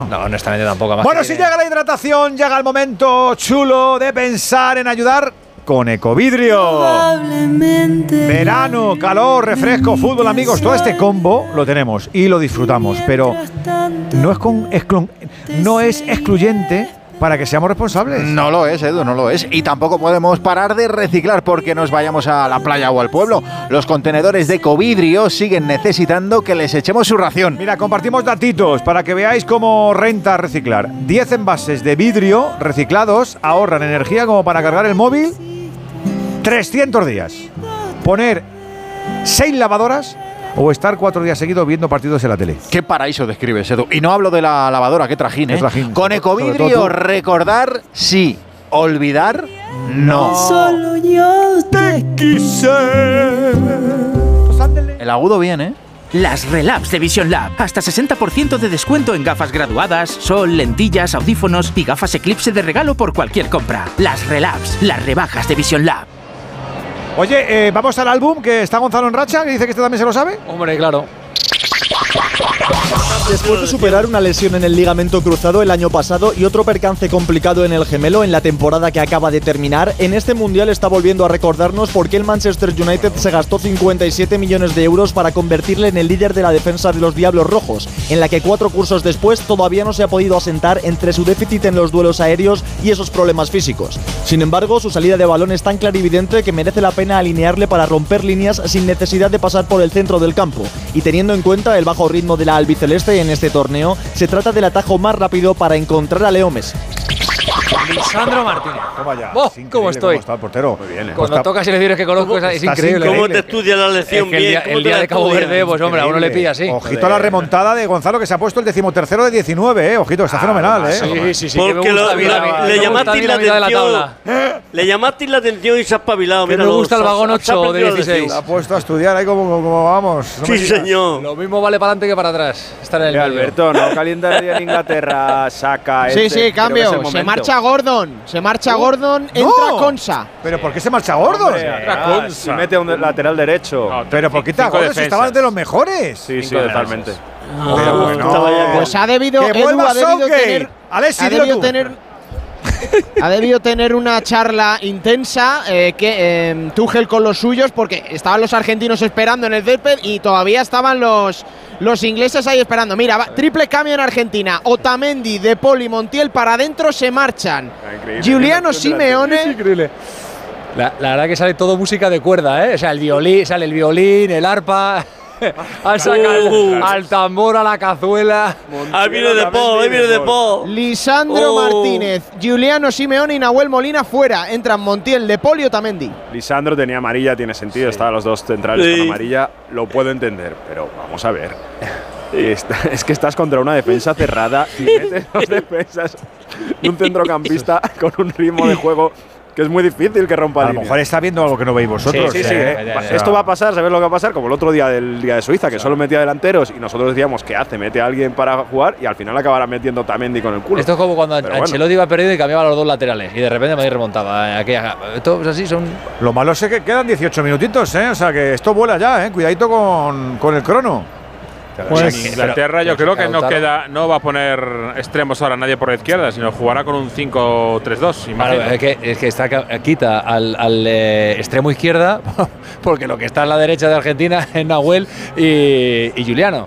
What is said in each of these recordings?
No, honestamente tampoco. Más Bueno, si llega la hidratación, llega el momento chulo de pensar en ayudar con Ecovidrio. Verano, calor, refresco, fútbol, amigos, todo este combo lo tenemos y lo disfrutamos, pero no es excluyente para que seamos responsables. No lo es, Edu, no lo es. Y tampoco podemos parar de reciclar porque nos vayamos a la playa o al pueblo. Los contenedores de Ecovidrio siguen necesitando que les echemos su ración. Mira, compartimos datitos para que veáis cómo renta reciclar. 10 envases de vidrio reciclados ahorran energía como para cargar el móvil 300 días. Poner 6 lavadoras o estar 4 días seguidos viendo partidos en la tele. Qué paraíso describes, Edu. Y no hablo de la lavadora, qué trajín, ¿eh? Con Ecovidrio, recordar sí, olvidar no. Solo yo te quise. El agudo bien, ¿eh? Las Relabs de Vision Lab. Hasta 60% de descuento en gafas graduadas, sol, lentillas, audífonos y gafas Eclipse de regalo por cualquier compra. Las Relabs, las rebajas de Vision Lab. Oye, vamos al álbum, que está Gonzalo en racha, que dice que este también se lo sabe. Hombre, claro. Después de superar una lesión en el ligamento cruzado el año pasado y otro percance complicado en el gemelo en la temporada que acaba de terminar, en este Mundial está volviendo a recordarnos por qué el Manchester United se gastó 57 millones de euros para convertirle en el líder de la defensa de los Diablos Rojos, en la que 4 cursos después todavía no se ha podido asentar entre su déficit en los duelos aéreos y esos problemas físicos. Sin embargo, su salida de balón es tan clarividente que merece la pena alinearle para romper líneas sin necesidad de pasar por el centro del campo, y teniendo en cuenta el bajo ritmo de la albiceleste en este torneo, se trata del atajo más rápido para encontrar a Leo Messi. Lisandro Martínez. Toma ya. ¿Cómo estoy? ¿Cómo está el portero? Muy bien, ¿eh? Cuando tocas y le dices que conozco es increíble. ¿Cómo te estudia la lección? Es que el día de Cabo Verde, pues hombre, a uno le pilla así. Ojito a la remontada de Gonzalo, que se ha puesto el 13º de 19, Ojito, está fenomenal, Sí. Porque le llamasteis la atención. Le llamasteis la atención y se ha espabilado. Que me gusta el vagón 8 de 16. Se ha puesto a estudiar ahí como vamos. Sí, señor. Lo mismo vale para adelante que para atrás. Estar en el medio. Alberto, no calienta el día en Inglaterra, saca. Sí, cambio. Se marcha Gordon. Entra Konsa. ¿Pero por qué se marcha Gordon? Se mete a un lateral derecho. ¿Pero por qué está Gordon si estaban de los mejores? Sí, totalmente. Pero bueno. Pues ha debido tener una charla intensa Tuchel con los suyos, porque estaban los argentinos esperando en el césped y todavía estaban los ingleses ahí esperando. Mira, triple cambio en Argentina. Otamendi, De Paul y Montiel para adentro se marchan. Giuliano Simeone. Increíble. La verdad que sale todo música de cuerda, ¿eh? O sea, sale el violín, el arpa. Han sacado al tambor, a la cazuela. Ahí viene De Paul. Lisandro Martínez, Giuliano Simeone y Nahuel Molina fuera. Entran Montiel, De Paul y Otamendi. Lisandro tenía amarilla, tiene sentido. Estaban los dos centrales con amarilla. Lo puedo entender, pero vamos a ver. Es que estás contra una defensa cerrada y metes dos defensas y un centrocampista con un ritmo de juego que es muy difícil que rompa A lo mejor está viendo algo que no veis vosotros. Sí. Esto va a pasar, ¿sabes lo que va a pasar? Como el otro día del Día de Suiza, que solo metía delanteros y nosotros decíamos, ¿qué hace? Mete a alguien para jugar y al final acabará metiendo Otamendi con el culo. Esto es como cuando Ancelotti iba perdido y cambiaba los dos laterales y de repente Madrid remontaba. Esto es así, son… Lo malo es que quedan 18 minutitos, ¿eh? O sea que esto vuela ya, ¿eh? Cuidadito con el crono. Pues Inglaterra yo creo que no va a poner extremos ahora nadie por la izquierda, sino jugará con un 5-3-2. Claro, es que quita al extremo izquierda porque lo que está a la derecha de Argentina es Nahuel y Giuliano.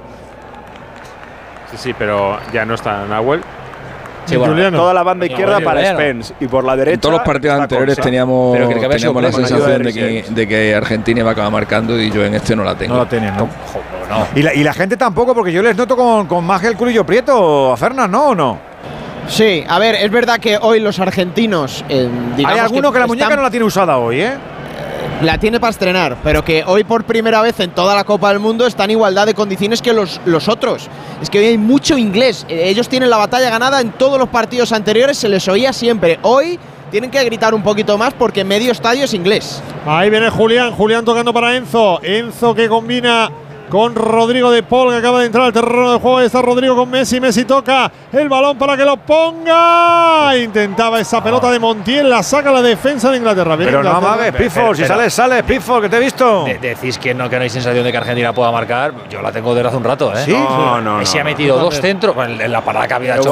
Sí, pero ya no está Nahuel. Sí, bueno, toda la banda izquierda para Spence y por la derecha. En todos los partidos anteriores teníamos la sensación de que Argentina iba a acabar marcando y yo en este no la tengo. No la tienes, ¿no? Y la gente tampoco, porque yo les noto con más el culillo prieto a Fernández, ¿no? ¿O no? Sí, a ver, es verdad que hoy los argentinos… Hay alguno que la muñeca no la tiene usada hoy, ¿eh? La tiene para estrenar, pero que hoy por primera vez en toda la Copa del Mundo está en igualdad de condiciones que los otros. Es que hoy hay mucho inglés. Ellos tienen la batalla ganada en todos los partidos anteriores, se les oía siempre. Hoy tienen que gritar un poquito más porque medio estadio es inglés. Ahí viene Julián tocando para Enzo que combina con Rodrigo de Paul, que acaba de entrar al terreno de juego. Ahí está Rodrigo con Messi toca el balón para que lo ponga. Intentaba esa pelota de Montiel, la saca la defensa de Inglaterra. Pero no mames, Pifford, si sales, Pifford, que te he visto. Decís que no hay sensación de que Argentina pueda marcar. Yo la tengo desde hace un rato, ¿eh? Sí. No. Messi ha metido dos centros en la parada que había hecho.